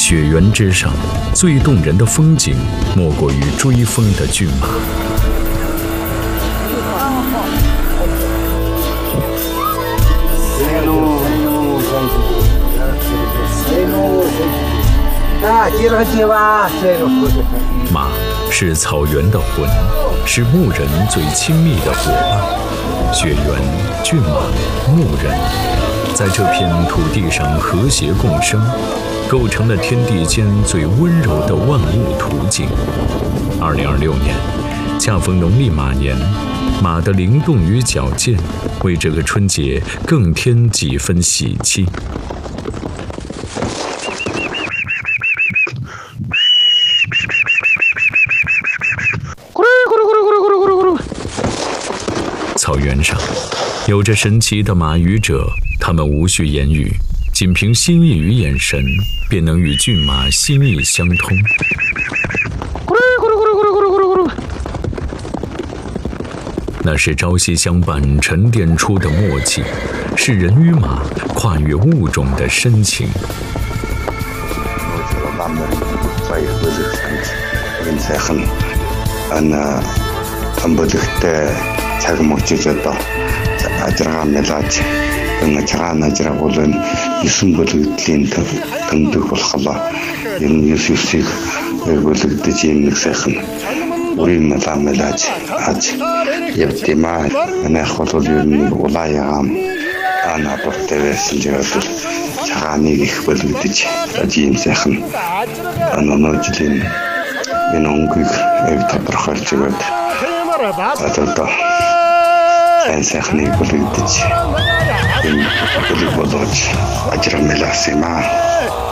雪原之上，最动人的风景，莫过于追风的骏马。马是草原的魂，是牧人最亲密的伙伴。雪原、骏马、牧人，在这片土地上和谐共生，构成了天地间最温柔的万物图景。2026年，恰逢农历马年，马的灵动与矫健，为这个春节更添几分喜气。草原上，有着神奇的马语者，他们无需言语，仅凭心意与眼神，便能与骏马心意相通。那是朝夕相伴沉淀出的默契，是人与马跨越物种的深情。 цаг мөчөж одоо ажиргаа мэлаж цагаан ажиргаа бол 9 бүлэгдлийн тэмдэг болохлоо энэ 9-9-ийг бүлэгдэж ийм нэг сайхан үрийн мэлаж аж явдимаа манайх бол ер нь улааяам ана бүртээ байсан жирээл цагааныг их бүлэгдэж ийм сайхан нөөжлийн энэ өнгөийг тодорхойлж өгöd одоо сайхныг бүлэгдэж энэ бүлэг болгож ажрам мэлаас юм аа.